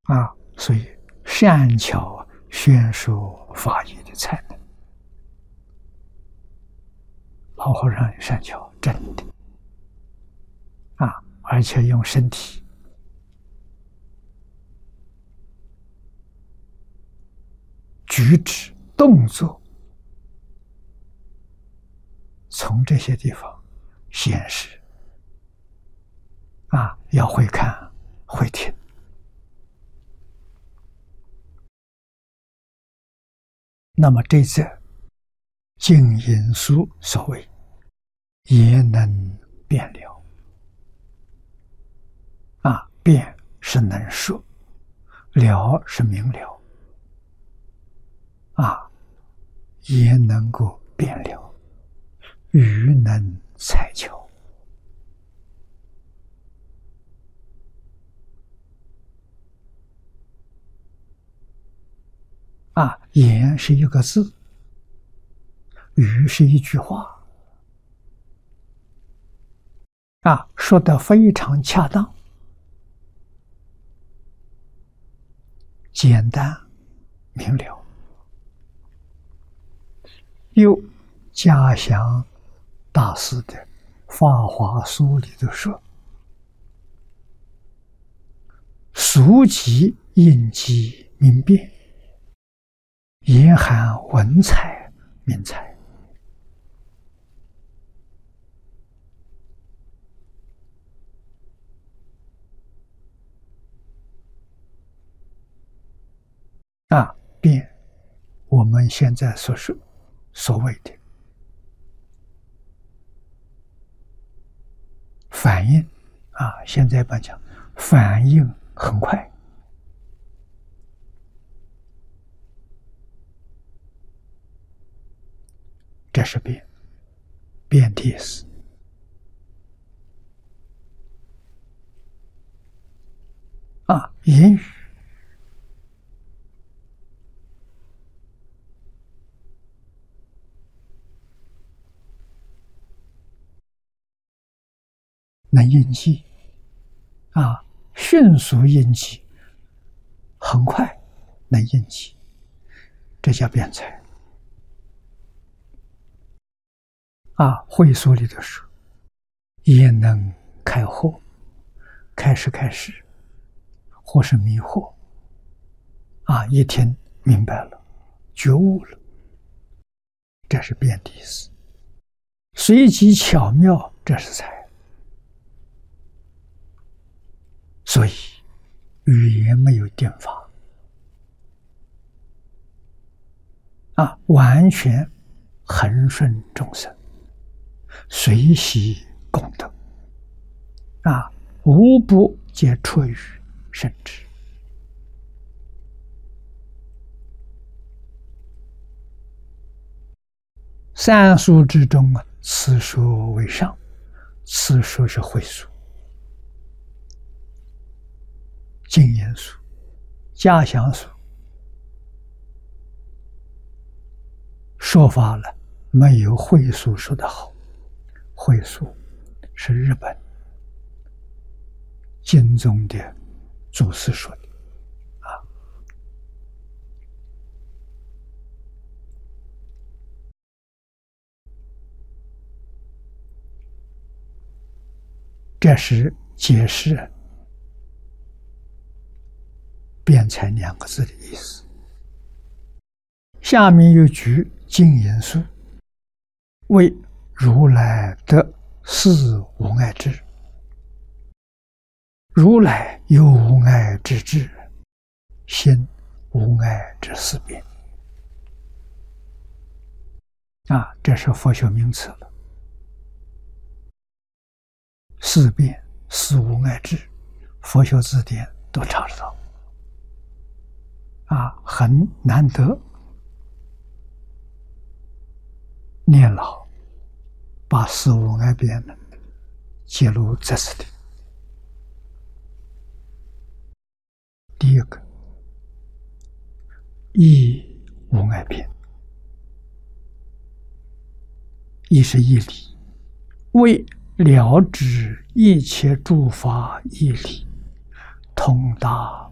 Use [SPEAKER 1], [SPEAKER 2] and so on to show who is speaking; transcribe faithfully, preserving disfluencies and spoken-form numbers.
[SPEAKER 1] 啊，所以善巧宣说法义的才能，老和尚有善巧，真的啊，而且用身体举止动作，从这些地方显示啊，要会看会听。那么这则净音书所谓也能辩了啊，辩是能说，了是明了啊，也能够辩了，语能才巧啊，言是一个字，语是一句话啊，说得非常恰当、简单明了。又嘉祥大师的《法华书》里头说：“俗集应机明辨，言含文采明才。”啊，辩，我们现在所说所谓的反应啊，现在把讲反应很快，这是辩，辩的意思啊，言语能应记啊，迅速应记，很快能应记，这叫辩才啊。会所里的书也能开惑，开始开始或是迷惑啊，一听明白了，觉悟了，这是辩的意思。随机巧妙，这是才。所以语言没有定法啊，完全恒顺众生，随喜功德啊，无不皆出于圣智。三书之中啊，此书为上，此书是会书、净言书、嘉祥书，说法了没有会书说的好。会书是日本经宗的祖师说的啊，这是解释辩才两个字的意思。下面又举净言书为如来得四无碍智，如来有无碍之智，心无碍之四辩啊，这是佛学名词了。四辩、四无碍智，佛学字典都查得到啊，很难得。念老把四无碍辩呢揭露这次的。第一个义无碍辩，义是义理，为了知一切诸法义理，通达